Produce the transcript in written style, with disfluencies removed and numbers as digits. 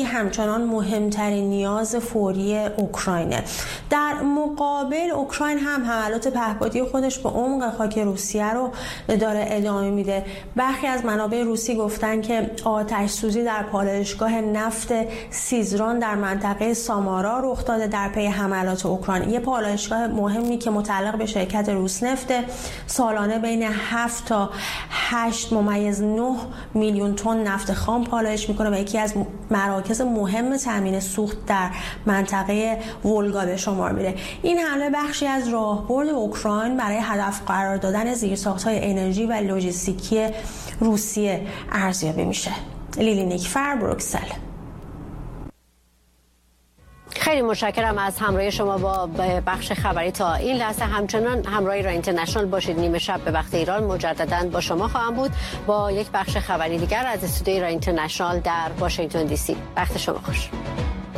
همچنان مهمترین نیاز فوری اوکراینه. در مقابل اوکراین هم حملات پهپادی خودش به عمق خاک روسیه رو داره ادامه میده. برخی از منابع روسی گفتن که آتش سوزی در پالایشگاه نفت سیزران در منطقه سامارا رخ داده در پی حملات اوکراین. یه پالایشگاه مهمی که متعلق به شرکت روسنفت سالانه بین 7 تا 8.9 میلیون تن نفت خام پالایش میکنه و یکی از مراکز مهم تامین سوخت در منطقه ولگا به شمار میره. این حمله بخشی از راهبرد اوکراین برای هدف قرار دادن زیرساخت‌های انرژی و لوجستیکی روسیه ارزیابی میشه. لیلی نیکفر، بروکسل. خیلی متشکرم از همراهی شما با بخش خبری تا این لحظه. همچنان همراه ایران اینترنشنال باشید. نیمه شب به وقت ایران مجددا با شما خواهم بود با یک بخش خبری دیگر از استودیوی ایران اینترنشنال در واشنگتن دی سی. وقت شما خوش.